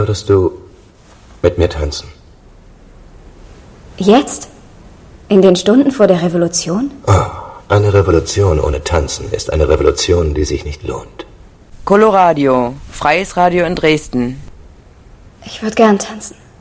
würdest du mit mir tanzen? Jetzt? In den Stunden vor der Revolution? Oh, eine Revolution ohne Tanzen ist eine Revolution, die sich nicht lohnt. Coloradio, freies Radio in Dresden. Ich würde gern tanzen.